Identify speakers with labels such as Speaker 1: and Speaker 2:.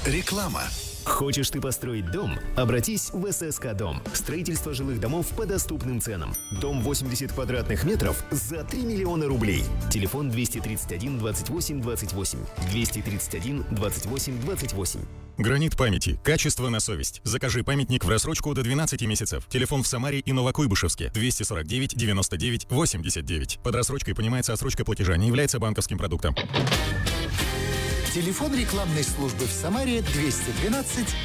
Speaker 1: Реклама.
Speaker 2: Хочешь ты построить дом? Обратись в ССК Дом. Строительство жилых домов по доступным ценам. Дом 80 квадратных метров за 3 миллиона рублей. Телефон 231 28 28. 231 28 28.
Speaker 3: Гранит памяти. Качество на совесть. Закажи памятник в рассрочку до 12 месяцев. Телефон в Самаре и Новокуйбышевске. 249 99 89. Под рассрочкой понимается отсрочка платежа, не является банковским продуктом.
Speaker 1: Телефон рекламной службы в Самаре 212